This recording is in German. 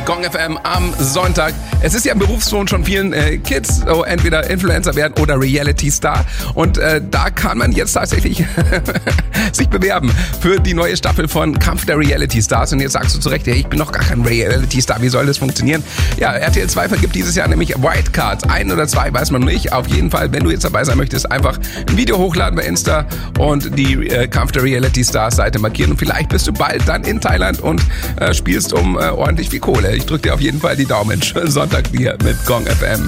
Gong FM am Sonntag. Es ist ja im Berufston von vielen Kids, so entweder Influencer werden oder Reality Star. Und da kann man jetzt tatsächlich sich bewerben für die neue Staffel von Kampf der Reality Stars. Und jetzt sagst du zu Recht, ich bin noch gar kein Reality Star, wie soll das funktionieren? Ja, RTL 2 vergibt dieses Jahr nämlich Wildcards. 1 oder 2 weiß man noch nicht. Auf jeden Fall, wenn du jetzt dabei sein möchtest, einfach ein Video hochladen bei Insta und die Kampf der Reality Stars Seite markieren. Und vielleicht bist du bald dann in Thailand und spielst um ordentlich viel Kohle. Ich drücke dir auf jeden Fall die Daumen. Schönen Sonntag hier mit Gong FM.